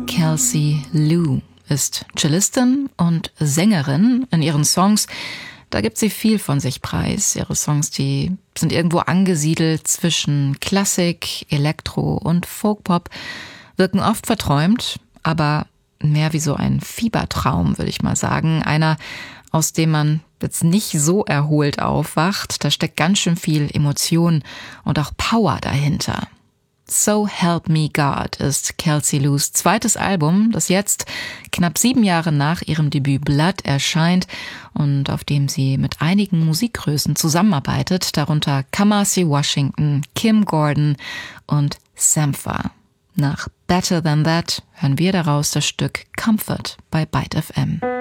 Kelsey Lu ist Cellistin und Sängerin. In ihren Songs, da gibt sie viel von sich preis. Ihre Songs, die sind irgendwo angesiedelt zwischen Klassik, Elektro und Folkpop, wirken oft verträumt, aber mehr wie so ein Fiebertraum, würde ich mal sagen. Einer, aus dem man jetzt nicht so erholt aufwacht. Da steckt ganz schön viel Emotion und auch Power dahinter. So Help Me God ist Kelsey Lus zweites Album, das jetzt knapp 7 Jahre nach ihrem Debüt Blood erscheint und auf dem sie mit einigen Musikgrößen zusammenarbeitet, darunter Kamasi Washington, Kim Gordon und Sampha. Nach Better Than That hören wir daraus das Stück Comfort bei Byte FM.